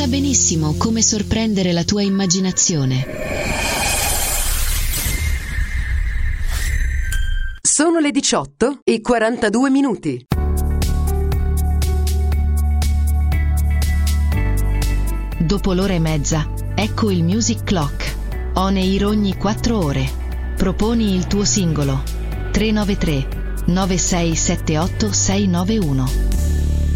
sa benissimo come sorprendere la tua immaginazione. Sono le 18:42. Dopo l'ora e mezza, ecco il Music Clock. On air ogni 4 ore. Proponi il tuo singolo. 393 9678 691.